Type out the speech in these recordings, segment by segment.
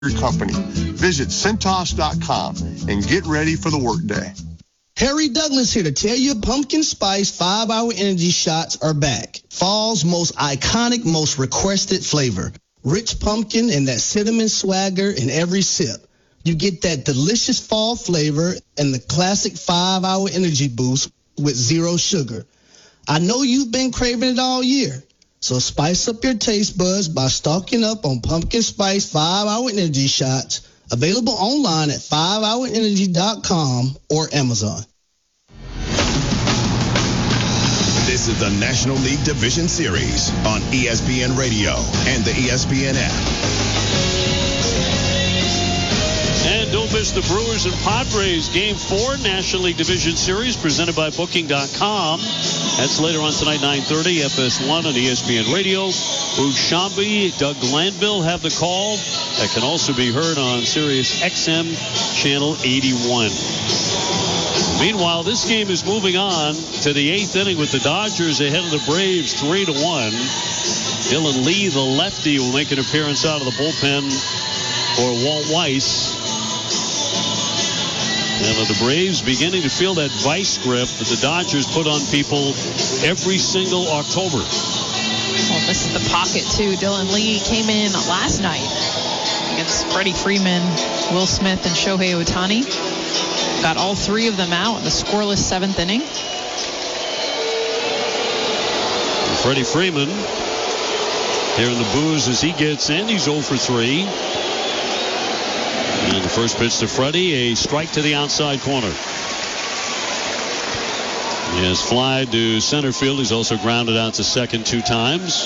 your company. Visit Centos.com and get ready for the workday. Harry Douglas here to tell you pumpkin spice 5-hour energy shots are back. Fall's most iconic, most requested flavor. Rich pumpkin and that cinnamon swagger in every sip. You get that delicious fall flavor and the classic 5-hour energy boost with zero sugar. I know you've been craving it all year. So spice up your taste buds by stocking up on pumpkin spice 5-hour energy shots. Available online at 5hourenergy.com or Amazon. This is the National League Division Series on ESPN Radio and the ESPN app. And don't miss the Brewers and Padres Game 4 National League Division Series presented by Booking.com. That's later on tonight, 9:30, FS1 on ESPN Radio. Bruce Shambi, Doug Glanville have the call. That can also be heard on Sirius XM Channel 81. Meanwhile, this game is moving on to the 8th inning with the Dodgers ahead of the Braves 3-1. Dylan Lee, the lefty, will make an appearance out of the bullpen for Walt Weiss. And the Braves beginning to feel that vice grip that the Dodgers put on people every single October. Well, this is the pocket, too. Dylan Lee came in last night against Freddie Freeman, Will Smith, and Shohei Ohtani. Got all three of them out in the scoreless 7th inning. Freddie Freeman hearing the boos as he gets in. He's 0 for 3. And the first pitch to Freddie, a strike to the outside corner. He has fly to center field. He's also grounded out to second 2 times.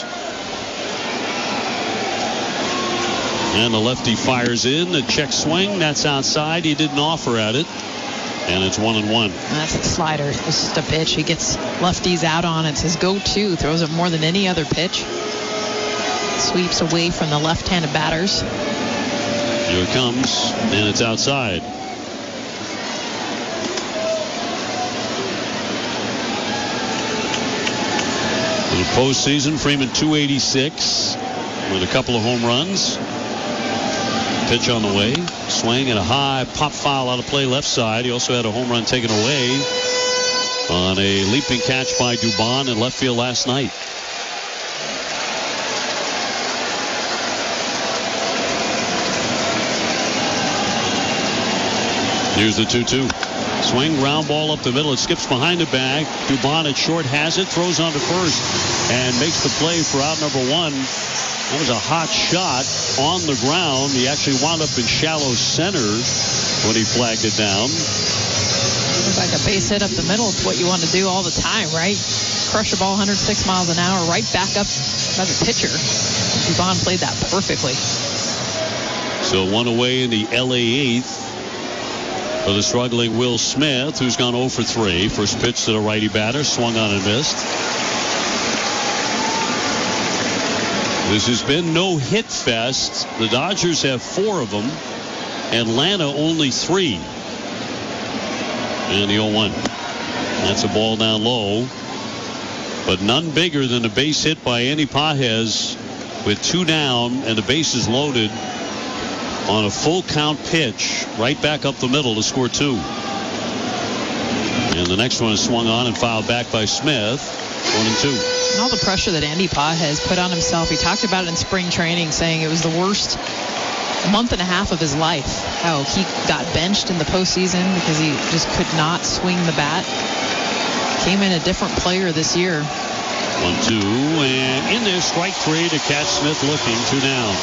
And the lefty fires in. A check swing. That's outside. He didn't offer at it. And it's 1-1. That's a slider. It's just a pitch he gets lefties out on. It's his go-to. Throws it more than any other pitch. Sweeps away from the left-handed batters. Here it comes, and it's outside. In the postseason, Freeman 286 with a couple of home runs. Pitch on the way. Swing and a high pop foul out of play left side. He also had a home run taken away on a leaping catch by Dubon in left field last night. Here's the 2-2. Swing, ground ball up the middle. It skips behind the bag. Dubon at short has it, throws on to first, and makes the play for out number 1. That was a hot shot on the ground. He actually wound up in shallow center when he flagged it down. Looks like a base hit up the middle. It's what you want to do all the time, right? Crush a ball 106 miles an hour right back up by the pitcher. Dubon played that perfectly. So 1 away in the LA 8th. For the struggling Will Smith, who's gone 0 for 3. First pitch to the righty batter, swung on and missed. This has been no hit fest. The Dodgers have 4 of them. Atlanta only 3. And the 0-1. That's a ball down low. But none bigger than a base hit by Andy Pages with 2 down and the bases loaded on a full count pitch right back up the middle to score 2. And the next one is swung on and fouled back by Smith. 1-2. And all the pressure that Andy Pages put on himself. He talked about it in spring training, saying it was the worst month and a half of his life. How he got benched in the postseason because he just could not swing the bat. Came in a different player this year. 1-2, and in there, strike 3 to catch Smith looking. 2 down.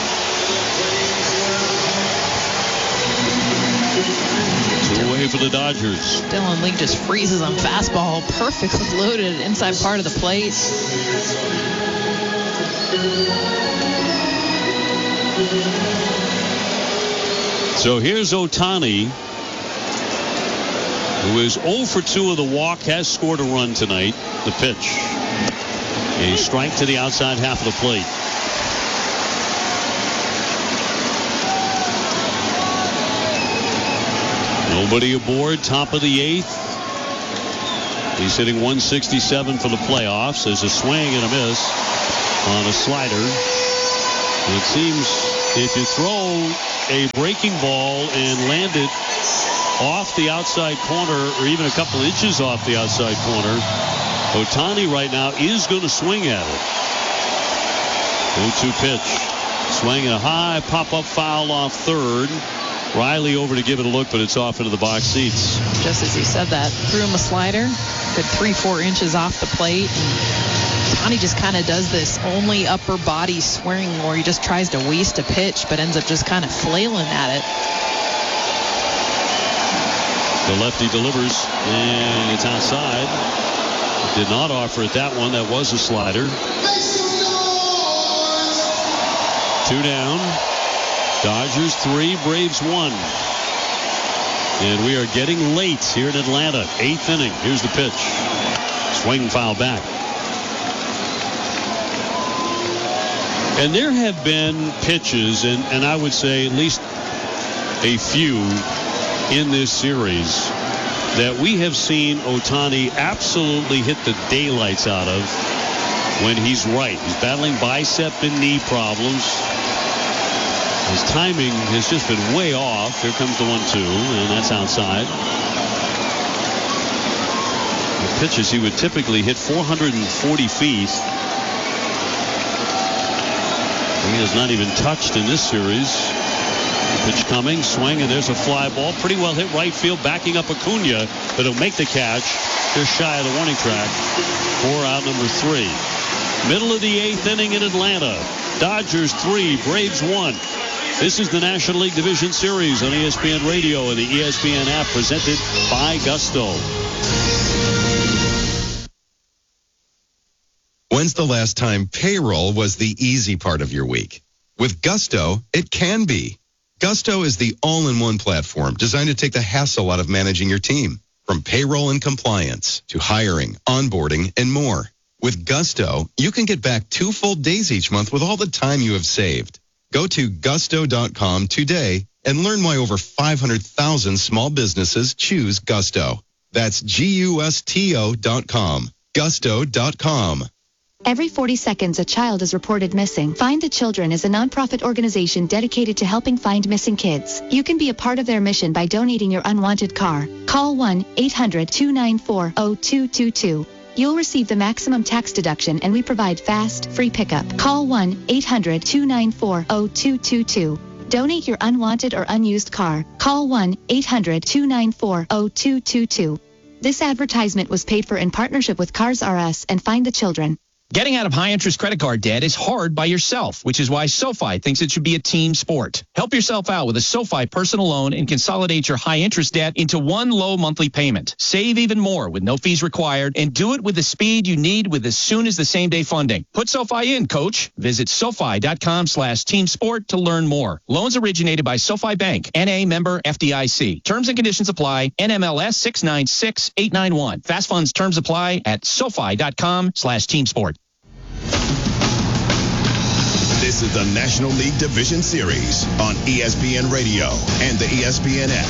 2 away for the Dodgers. Dylan Lee just freezes on fastball, perfectly loaded inside part of the plate. So here's Ohtani, who is 0 for 2 of the walk, has scored a run tonight. The pitch. A strike to the outside half of the plate. Nobody aboard, top of the 8th. He's hitting 167 for the playoffs. There's a swing and a miss on a slider. And it seems if you throw a breaking ball and land it off the outside corner, or even a couple inches off the outside corner, Ohtani right now is going to swing at it. 0-2 pitch. Swinging a high pop-up foul off third. Riley over to give it a look, but it's off into the box seats. Just as he said that, threw him a slider, good 3-4 inches off the plate. Ohtani just kind of does this only upper body swing where he just tries to waste a pitch, but ends up just kind of flailing at it. The lefty delivers, and it's outside. Did not offer it that one. That was a slider. 2 down. Dodgers 3, Braves 1. And we are getting late here in Atlanta. 8th inning. Here's the pitch. Swing, foul back. And there have been pitches, and I would say at least a few in this series that we have seen Ohtani absolutely hit the daylights out of when he's right. He's battling bicep and knee problems. His timing has just been way off. Here comes the 1-2, and that's outside. The pitches he would typically hit 440 feet. He has not even touched in this series. Pitch coming, swing, and there's a fly ball. Pretty well hit right field, backing up Acuna, but he'll make the catch. Just shy of the warning track. 4 out, number 3. Middle of the 8th inning in Atlanta. Dodgers 3, Braves 1. This is the National League Division Series on ESPN Radio and the ESPN app, presented by Gusto. When's the last time payroll was the easy part of your week? With Gusto, it can be. Gusto is the all-in-one platform designed to take the hassle out of managing your team, from payroll and compliance to hiring, onboarding, and more. With Gusto, you can get back 2 full days each month with all the time you have saved. Go to gusto.com today and learn why over 500,000 small businesses choose Gusto. That's GUSTO.com. Gusto.com. Every 40 seconds, a child is reported missing. Find the Children is a nonprofit organization dedicated to helping find missing kids. You can be a part of their mission by donating your unwanted car. Call 1-800-294-0222. You'll receive the maximum tax deduction, and we provide fast, free pickup. Call 1-800-294-0222. Donate your unwanted or unused car. Call 1-800-294-0222. This advertisement was paid for in partnership with Cars R Us and Find the Children. Getting out of high-interest credit card debt is hard by yourself, which is why SoFi thinks it should be a team sport. Help yourself out with a SoFi personal loan and consolidate your high-interest debt into one low monthly payment. Save even more with no fees required, and do it with the speed you need with as soon as the same-day funding. Put SoFi in, coach. Visit SoFi.com/teamsport to learn more. Loans originated by SoFi Bank, N.A. member FDIC. Terms and conditions apply. NMLS 696891. Fast funds terms apply at SoFi.com/teamsport. This is the National League Division Series on ESPN Radio and the ESPN app.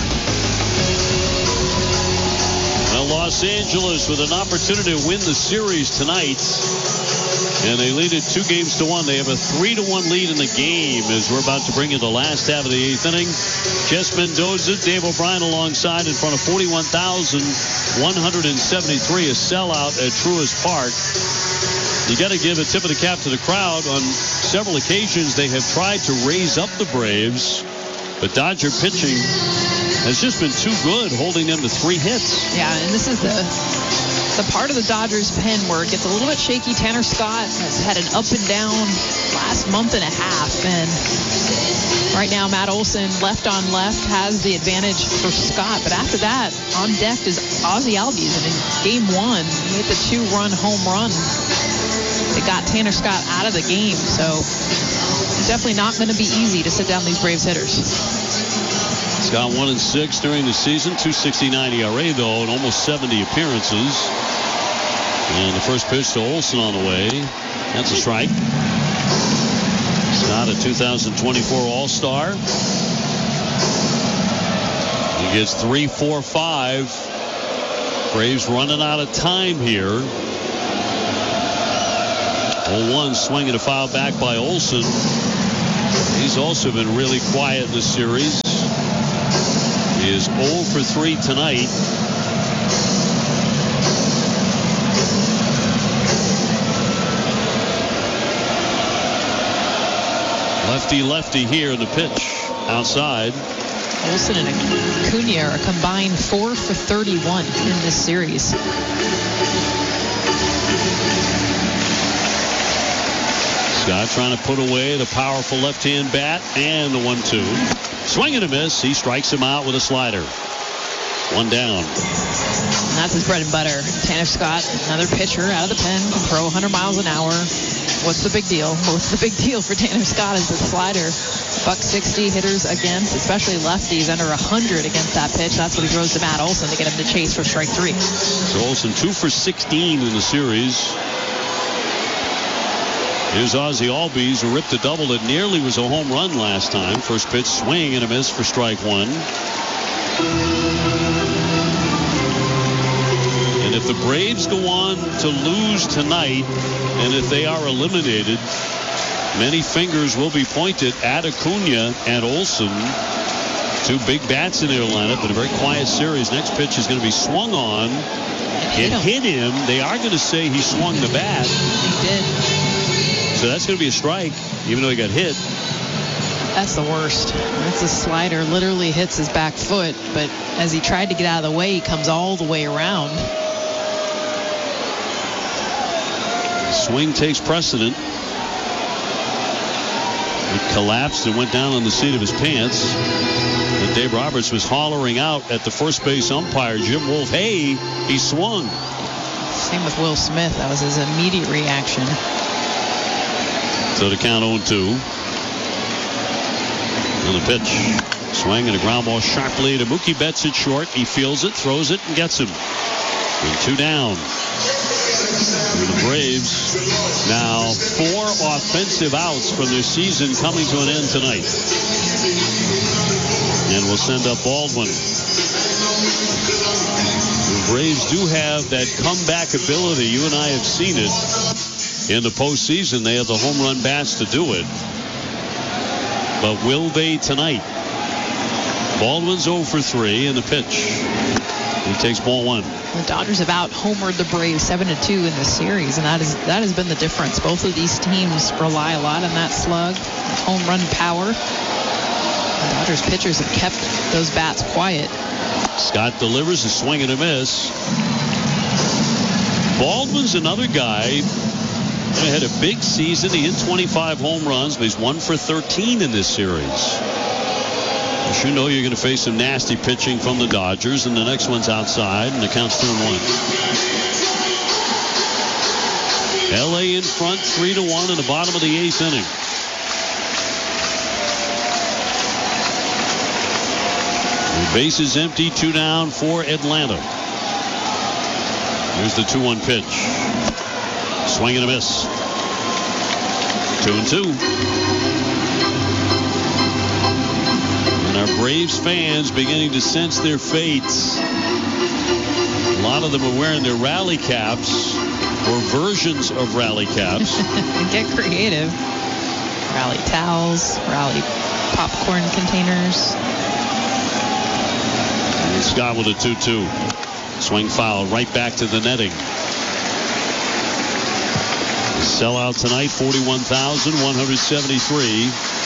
Well, Los Angeles with an opportunity to win the series tonight. And they lead it 2-1. They have a 3-1 lead in the game as we're about to bring you the last half of the 8th inning. Jess Mendoza, Dave O'Brien alongside in front of 41,173, a sellout at Truist Park. You got to give a tip of the cap to the crowd. On several occasions, they have tried to raise up the Braves, but Dodger pitching has just been too good, holding them to 3 hits. Yeah, and this is the part of the Dodgers pen where it gets a little bit shaky. Tanner Scott has had an up and down last month and a half, and right now Matt Olson, left on left, has the advantage for Scott. But after that, on deck is Ozzie Albies, and in Game 1, he hit the 2-run home run. It got Tanner Scott out of the game, so it's definitely not going to be easy to sit down these Braves hitters. Scott 1-6 during the season, 2.69 ERA though, and almost 70 appearances. And the first pitch to Olson on the way. That's a strike. Scott, a 2024 All-Star. He gets 3, 4, 5. Braves running out of time here. 0-1, swinging a foul back by Olson. He's also been really quiet in this series. He is 0 for 3 tonight. Lefty here in the pitch. Outside. Olsen and Acuna are a combined 4 for 31 in this series. Scott trying to put away the powerful left-hand bat and the 1-2. Swing and a miss. He strikes him out with a slider. 1 down. And that's his bread and butter. Tanner Scott, another pitcher out of the pen, can throw 100 miles an hour. What's the big deal? What's the big deal for Tanner Scott is the slider. $160 hitters against, especially lefties, under 100 against that pitch. That's what he throws to Matt Olson to get him to chase for strike 3. So Olson 2 for 16 in the series. Here's Ozzie Albies, who ripped a double that nearly was a home run last time. First pitch, swing and a miss for strike 1. And if the Braves go on to lose tonight, and if they are eliminated, many fingers will be pointed at Acuna and Olson. 2 big bats in their lineup in a very quiet series. Next pitch is going to be swung on. It hit him. They are going to say he swung the bat. He did. So that's going to be a strike, even though he got hit. That's the worst. That's a slider. Literally hits his back foot, but as he tried to get out of the way, he comes all the way around. Swing takes precedent. It collapsed and went down on the seat of his pants. And Dave Roberts was hollering out at the first base umpire, Jim Wolf, hey, he swung. Same with Will Smith. That was his immediate reaction. So the count 0-2. And the pitch. Swing and a ground ball sharply to Mookie Betts at short. He fields it, throws it, and gets him. And 2 down. And the Braves now 4 offensive outs from their season coming to an end tonight. And we'll send up Baldwin. The Braves do have that comeback ability. You and I have seen it in the postseason. They have the home run bats to do it. But will they tonight? Baldwin's 0 for 3 in the pitch. He takes ball 1. The Dodgers have out-homered the Braves 7-2 in this series, and that has been the difference. Both of these teams rely a lot on that slug, home run power. The Dodgers pitchers have kept those bats quiet. Scott delivers a swing and a miss. Baldwin's another guy who had a big season. He hit 25 home runs, but he's 1 for 13 in this series. You know you're going to face some nasty pitching from the Dodgers, and the next one's outside, and the count's 2-1. LA in front, 3-1 in the bottom of the 8th inning. The base is empty, 2 down for Atlanta. Here's the 2-1 pitch. Swing and a miss. 2-2. Our Braves fans beginning to sense their fates. A lot of them are wearing their rally caps or versions of rally caps. Get creative. Rally towels, rally popcorn containers. And Scott with a 2-2. Swing foul right back to the netting. Sellout tonight, 41,173.